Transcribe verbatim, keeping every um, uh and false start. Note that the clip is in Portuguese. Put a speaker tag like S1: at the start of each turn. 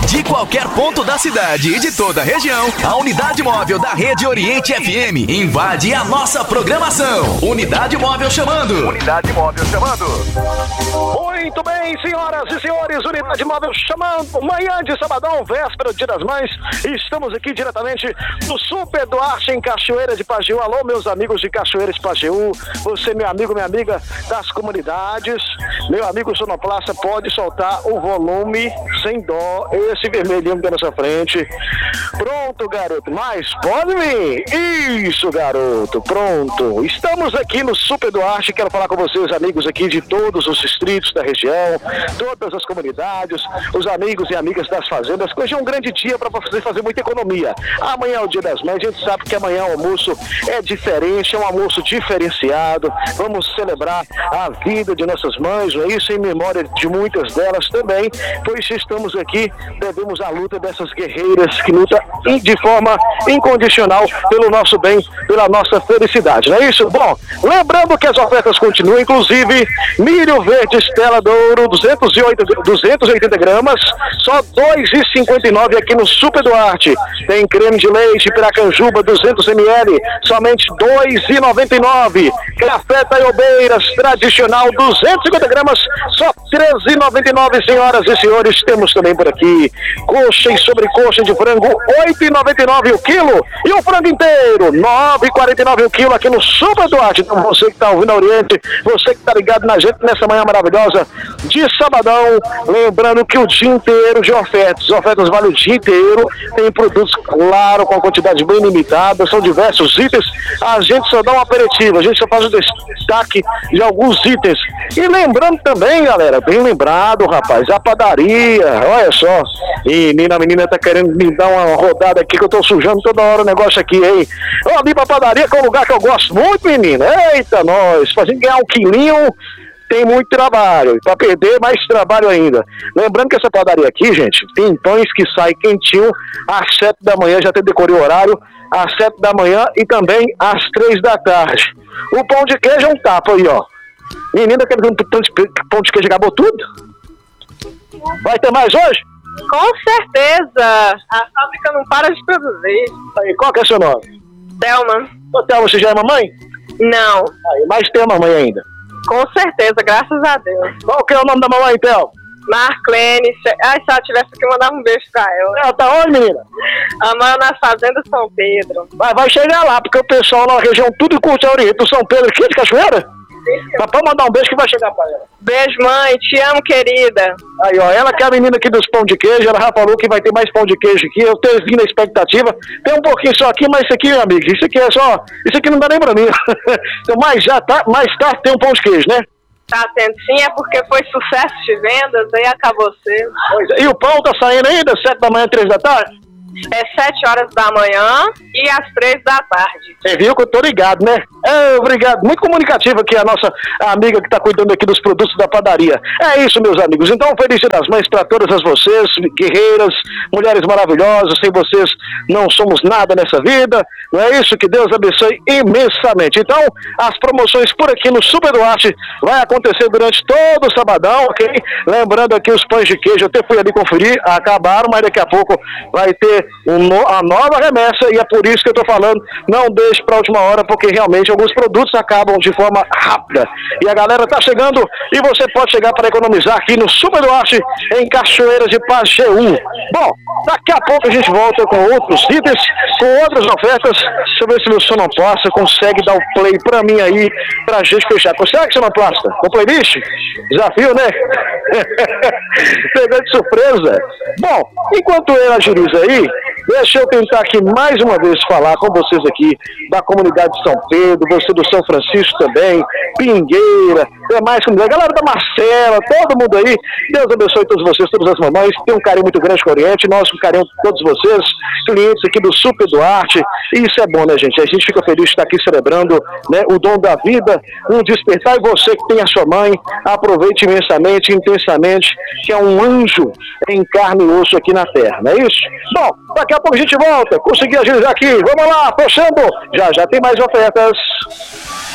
S1: De qualquer ponto da cidade e de toda a região, a Unidade Móvel da Rede Oriente F M invade a nossa programação. Unidade Móvel chamando. Unidade Móvel chamando.
S2: Muito bem, senhoras e senhores, Unidade Móvel chamando. Manhã de sabadão, véspera do Dia das Mães. Estamos aqui diretamente no Super Duarte, em Cachoeira de Pajeú. Alô, meus amigos de Cachoeira de Pajeú. Você, meu amigo, minha amiga das comunidades. Meu amigo sonoplasta, pode soltar o volume sem dó. Esse vermelhinho que tá na sua frente. Pronto, garoto. Mas pode vir. Isso, garoto. Pronto. Estamos aqui no Super Duarte. Quero falar com vocês, amigos aqui de todos os distritos da região, todas as comunidades, os amigos e amigas das fazendas. Hoje é um grande dia para você fazer muita economia. Amanhã é o Dia das Mães. A gente sabe que amanhã o almoço é diferente, é um almoço diferenciado. Vamos celebrar a vida de nossas mães, não é isso? Em memória de muitas delas também, pois estamos aqui, devemos a luta dessas guerreiras que lutam de forma incondicional pelo nosso bem, pela nossa felicidade, não é isso? Bom, lembrando que as ofertas continuam, inclusive milho verde Estela Douro, duzentos e oitenta gramas, só dois reais e cinquenta e nove centavos aqui no Super Duarte. Tem creme de leite Piracanjuba, duzentos mililitros, somente dois reais e noventa e nove centavos. Café Taiobeiras tradicional, duzentos e cinquenta gramas, só treze reais e noventa e nove centavos, senhoras e senhores. Temos também por aqui coxa e sobrecoxa de frango, oito reais e noventa e nove centavos o quilo, e o frango inteiro, nove reais e quarenta e nove centavos o quilo aqui no Super Duarte. Então você que está ouvindo a Oriente, você que está ligado na gente nessa manhã maravilhosa de sabadão, lembrando que o dia inteiro de ofertas, ofertas valem o dia inteiro, tem produtos, claro, com quantidade bem limitada, são diversos itens, a gente só dá um aperitivo, a gente só faz o destaque de alguns itens. E lembrando também, galera, bem lembrado, rapaz, a padaria, olha só, e menina, a menina tá querendo me dar uma rodada aqui que eu tô sujando toda hora o negócio aqui, hein? Eu ali pra padaria, que é um lugar que eu gosto muito, menina, eita nós, pra gente ganhar um quilinho, tem muito trabalho, para perder mais trabalho ainda. Lembrando que essa padaria aqui, gente, tem pães que saem quentinho às sete da manhã, já até decorei o horário, às sete da manhã e também às três da tarde. O pão de queijo é um tapa aí, ó. Menina, aquele pão de queijo acabou tudo? Vai ter mais hoje?
S3: Com certeza! A fábrica não para de produzir.
S2: Aí, qual que é seu nome?
S3: Thelma.
S2: Ô, Thelma, você já é mamãe?
S3: Não.
S2: Aí, mas tem a mamãe ainda?
S3: Com certeza, graças a Deus.
S2: Qual que é o nome da mamãe, Thelma?
S3: Marclene. Ai, se ela tivesse que mandar um beijo pra ela.
S2: Ela tá onde, menina?
S3: A mãe na Fazenda São Pedro.
S2: Vai, vai chegar lá, porque o pessoal na região tudo curte a Oriente do São Pedro aqui de Cachoeira. Mas pode mandar um beijo que vai chegar pra ela.
S3: Beijo, mãe. Te amo, querida.
S2: Aí, ó, ela que é a menina aqui dos pão de queijo, ela já falou que vai ter mais pão de queijo aqui. Eu tenho vindo a expectativa. Tem um pouquinho só aqui, mas isso aqui, meu amigo, isso aqui é só... Isso aqui não dá nem pra mim. Então, mas já tá, mais tarde tem um pão de queijo, né?
S3: Tá tendo sim, é porque foi sucesso de vendas, aí acabou cedo.
S2: Pois é. E o pão tá saindo ainda, sete da manhã, três da tarde?
S3: É sete horas da manhã e às três da tarde.
S2: Você viu que eu tô ligado, né? É, obrigado. Muito comunicativa aqui a nossa amiga que tá cuidando aqui dos produtos da padaria. É isso, meus amigos. Então, feliz Dia das Mães para todas as vocês, guerreiras, mulheres maravilhosas. Sem vocês não somos nada nessa vida. Não é isso? Que Deus abençoe imensamente. Então, as promoções por aqui no Super Duarte vai acontecer durante todo o sabadão, ok? Lembrando aqui os pães de queijo, eu até fui ali conferir, acabaram, mas daqui a pouco vai ter Um no, a nova remessa, e é por isso que eu estou falando, não deixe para a última hora, porque realmente alguns produtos acabam de forma rápida, e a galera está chegando, e você pode chegar para economizar aqui no Super Duarte, em Cachoeira de Pajeú. Bom, daqui a pouco a gente volta com outros itens, com outras ofertas. Deixa eu ver se meu sonoplasta consegue dar o play para mim aí, para a gente fechar. Consegue, sonoplasta? Com playlist? Desafio, né? Pegando de surpresa. Bom, enquanto ele agiliza aí, deixa eu tentar aqui mais uma vez falar com vocês aqui da comunidade de São Pedro, você do São Francisco também, Pingueira, demais comunidade, galera da Marcela, todo mundo aí. Deus abençoe todos vocês, todas as mamães. Tem um carinho muito grande com o Oriente, nós um carinho com todos vocês, clientes aqui do Super Duarte. E isso é bom, né, gente? A gente fica feliz de estar aqui celebrando, né, o dom da vida, um despertar. E você que tem a sua mãe, aproveite imensamente, intensamente, que é um anjo em carne e osso aqui na terra, não é isso? Bom, daqui a pouco a gente volta. Consegui agilizar aqui. Vamos lá, fechando. Já já tem mais ofertas.